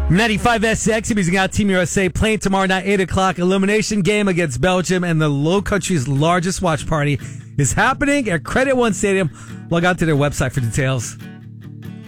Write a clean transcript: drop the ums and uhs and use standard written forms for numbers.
95 SX, music out Team USA playing tomorrow night, 8 o'clock. Elimination game against Belgium, and the Low Country's largest watch party is happening at Credit One Stadium. Log on to their website for details.